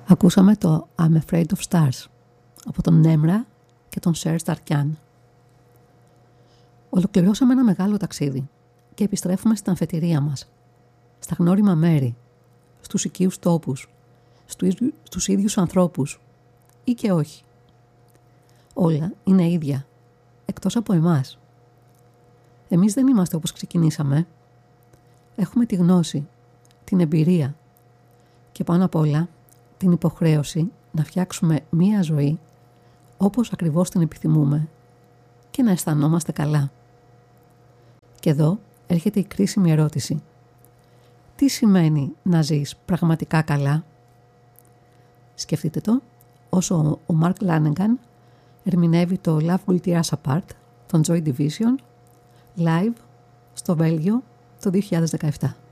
Ακούσαμε το I'm Afraid of Stars από τον Νέμρα και τον Serge Tankian. Ολοκληρώσαμε ένα μεγάλο ταξίδι και επιστρέφουμε στην αφετηρία μας, στα γνώριμα μέρη, στους οικείους τόπους, στους ίδιους ανθρώπους ή και όχι. Όλα είναι ίδια, εκτός από εμάς. Εμείς δεν είμαστε όπως ξεκινήσαμε. Έχουμε τη γνώση, την εμπειρία και πάνω απ' όλα την υποχρέωση να φτιάξουμε μία ζωή όπως ακριβώς την επιθυμούμε και να αισθανόμαστε καλά. Και εδώ έρχεται η κρίσιμη ερώτηση. Τι σημαίνει να ζεις πραγματικά καλά? Σκεφτείτε το όσο ο Mark Lanegan ερμηνεύει το Love Will Tear Us Apart των Joy Division live στο Βέλγιο το 2017.